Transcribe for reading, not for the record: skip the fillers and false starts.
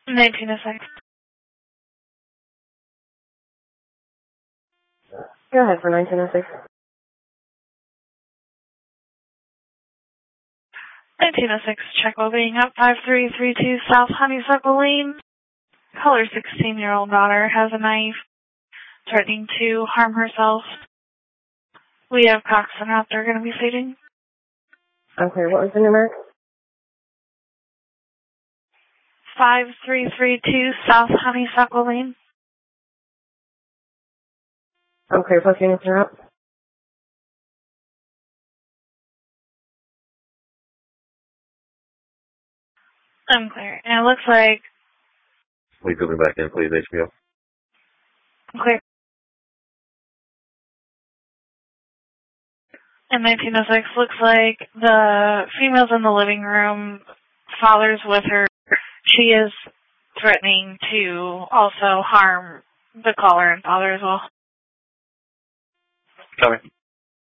1906. Go ahead for 1906. 1906, check well-being up 5332 South Honeysuckle Lane. Color 16-year-old daughter has a knife, threatening to harm herself. We have Cox and Raptor going to be feeding. Okay, what was the number? 5332 South Honeysuckle Lane. Okay, plus units are up. I'm clear. And it looks like... Will you put me back in, please, HBO? I'm clear. In 1906, looks like the female's in the living room. Father's with her. She is threatening to also harm the caller and father as well. Coming.